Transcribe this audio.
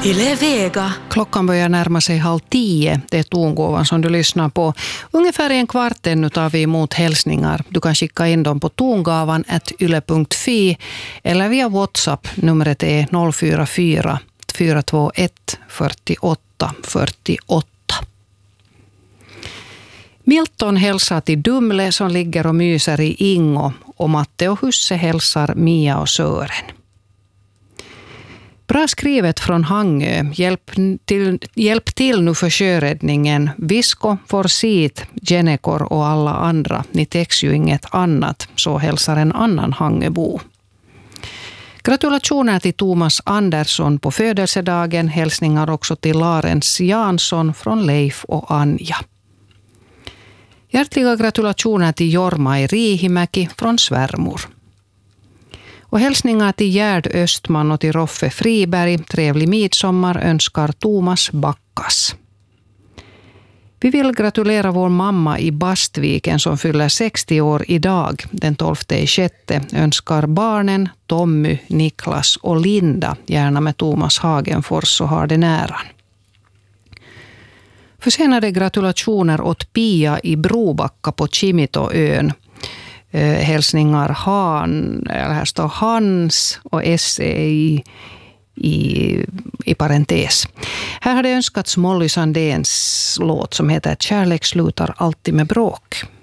Yle Vega. Klockan börjar närma sig 9:30. Det är tongåvan som du lyssnar på. Ungefär en kvart ännu tar vi emot hälsningar. Du kan skicka in dem på tongavan@yle.fi eller via WhatsApp. Numret är 044 421 48 48. Milton hälsar till Dumle som ligger och myser i Ingo, och Matte och Husse hälsar Mia och Sören. Bra skrivet från Hangö. Hjälp till nu för sjöräddningen. Visko, Forsit, Genekor och alla andra. Ni täcks ju inget annat, så hälsar en annan Hangöbo. Gratulationer till Thomas Andersson på födelsedagen. Hälsningar också till Larens Jansson från Leif och Anja. Hjärtliga gratulationer till Jorma i Riihimäki från svärmor. Och hälsningar till Gerd Östman och till Roffe Friberg. Trevlig midsommar önskar Thomas Backas. Vi vill gratulera vår mamma i Bastviken som fyller 60 år idag. Den 12/6 önskar barnen Tommy, Niklas och Linda, gärna med Thomas Hagenfors och har det nära. Försenade gratulationer åt Pia i Brobacka på Kimitoön. Hälsningar här står Hans och SE i parentes. Här har det önskats Molly Sandéns låt som heter Kärlek slutar alltid med bråk.